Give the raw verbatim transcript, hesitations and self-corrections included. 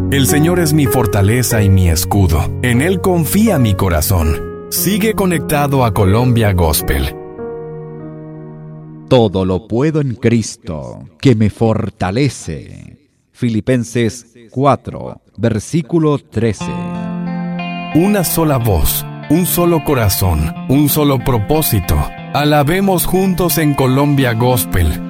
El Señor es mi fortaleza y mi escudo. En Él confía mi corazón. Sigue conectado a Colombia Gospel. Todo lo puedo en Cristo, que me fortalece. Filipenses cuatro, versículo trece. Una sola voz, un solo corazón, un solo propósito. Alabemos juntos en Colombia Gospel.